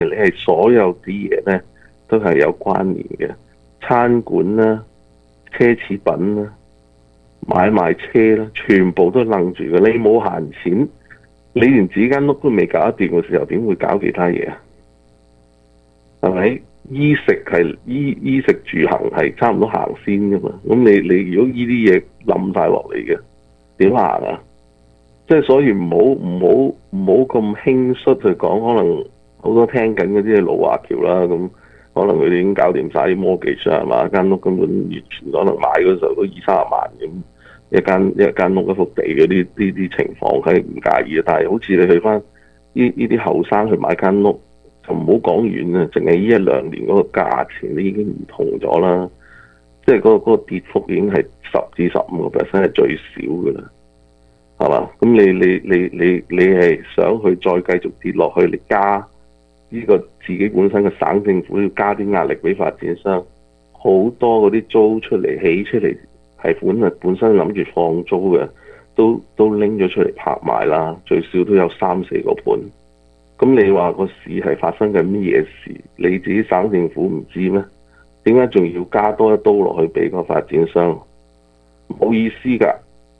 你係所有啲嘢咧都係有關聯嘅，餐館啦、奢侈品啦、買賣車啦，全部都楞住嘅。你冇閒錢，你連自己間屋都未搞得掂嘅時候，點會搞其他嘢啊？係咪？衣食住行係差唔多行先噶嘛？咁你如果呢啲嘢冧晒落嚟嘅，點行啊？即係所以唔好咁輕率去講，可能好多聽緊嗰啲係老華僑啦，咁可能佢哋已經搞掂晒啲mortgage係嘛？間屋根本完全可能買嗰時候都20-30萬咁，一間屋一幅地嘅啲情況係唔介意嘅。但係好似你去翻呢啲後生去買間屋，就唔好講遠啦，淨係呢1-2年嗰個價錢你已經唔同咗啦，即係嗰個跌幅已經係10-15% 係最少㗎啦。係嘛？咁你係想去再繼續跌落去，你加呢個自己本身嘅省政府要加啲壓力俾發展商，好多嗰啲租出嚟起出嚟係本身諗住放租嘅，都拎咗出嚟拍賣啦，最少都有3-4個盤。咁你話個市係發生緊乜嘢事？你自己省政府唔知咩？點解仲要加多一刀落去俾個發展商？冇意思㗎！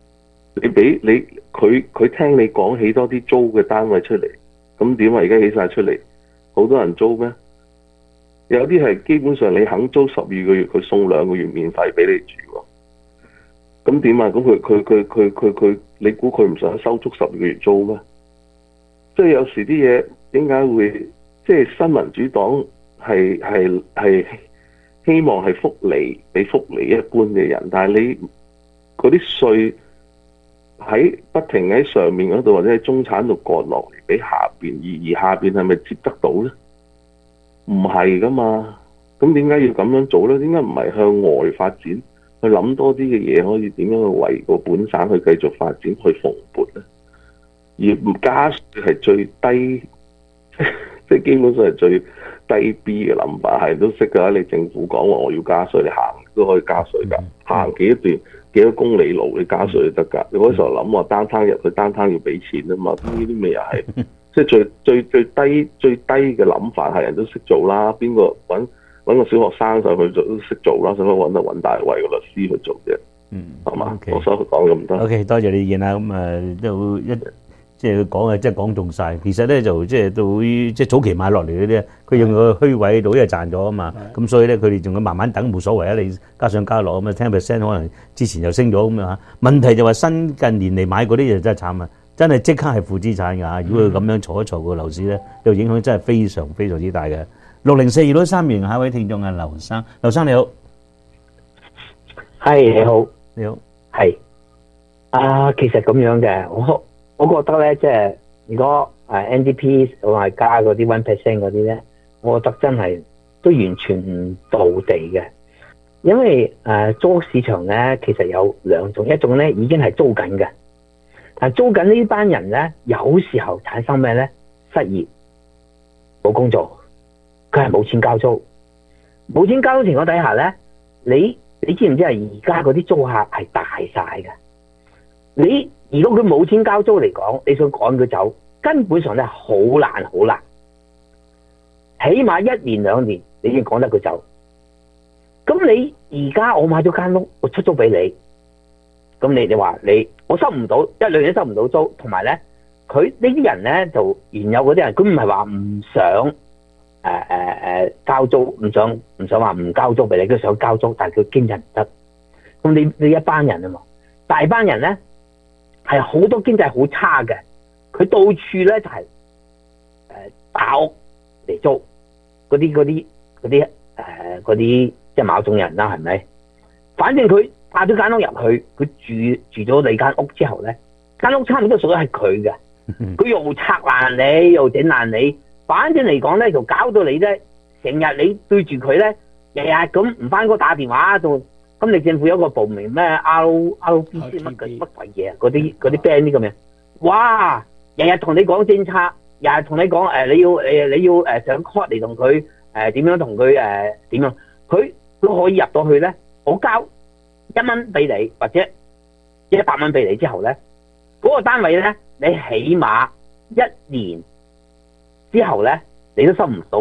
佢聽你講起多啲租嘅單位出嚟，咁點啊？而家起晒出嚟，好多人租咩？有啲係基本上你肯租12個月，佢送2個月免費俾你住喎。咁點啊？咁佢，你估佢唔想收足12個月租咩？即係有時啲嘢點解會即係新民主黨係希望係福利俾福利一般嘅人，但係你嗰啲稅喺不停喺上面嗰度或者喺中產度割落嚟俾下邊，而下邊係咪接得到咧？唔係噶嘛，咁點解要咁樣做咧？點解唔係向外發展，去諗多啲嘅嘢，可以點樣去為個本省去繼續發展去蓬勃咧？而唔加稅係最低，即係基本上係最低 B 嘅諗法，係都識㗎。你政府講話我要加稅，你行都可以加稅㗎，行幾多公里路你加稅就得㗎。你嗰時候諗話單攤入去單攤要俾錢啊嘛，呢啲咪又係即係最低嘅諗法，係人都識做啦。邊個揾個小學生上去做都識做啦，使乜揾大位個律師去做啫？係嘛？我所講咁多。 OK， 多謝你意見啦。咁都即係佢講嘅，即係講中晒。其實咧就即係到即係早期買落嚟嗰啲，佢用個虛位喺度，因為賺咗啊嘛。咁所以咧，佢哋仲要慢慢等，冇所謂啊。你加上加落咁啊，10% 可能之前又升咗咁樣嚇。問題就話新近年嚟買嗰啲就真係慘啊！真係即刻係負資產㗎嚇。如果佢咁樣嘈一嘈個樓市咧，個影響真係非常非常之大嘅。6042-3名下一位聽眾係劉生，劉生你好， 係你好， 你好， 係其實咁樣嘅，我覺得咧，即係如果NDP 我係加嗰啲 1% 嗰啲咧，我覺得真係都完全唔到地嘅，因為租屋市場咧其實有兩種，一種咧已經係租緊嘅，但租緊呢班人咧有時候產生咩咧？失業，冇工作，佢係冇錢交租，冇錢交租情況底下咧，你知唔知係而家嗰啲租客係大晒嘅？如果佢冇錢交租嚟講，你想趕佢走，根本上咧好難，起碼1年2年你已經趕得佢走。咁你而家我買咗間屋，我出租俾你，咁你話我收唔到1-2年收唔到租，同埋咧佢呢啲人咧就原有嗰啲人，佢唔係話唔想交租，唔想話唔交租俾你，佢想交租，但係佢經濟唔得。咁你一班人啊嘛，大班人咧係好多經濟好差嘅，佢到處咧就係打屋嚟租，嗰啲即係某種人啦，係咪？反正佢派咗間屋入去，佢住咗你間屋之後咧，間屋差唔多屬於係佢嘅，佢又拆爛你，又整爛你。反正嚟講咧，就搞到你咧，成日你對住佢咧，日日咁唔翻工打電話就，咁你政府有個部門咩 RBC 乜鬼嘢啊？嗰啲 band 啲咁嘅，哇！日日同你講政策，日日同你講你要上 court 嚟同佢點樣同佢點樣，佢都可以入到去咧。我交1蚊俾你，或者100蚊俾你之後咧，嗰個單位咧，你起碼1年之後咧， 你都收唔到。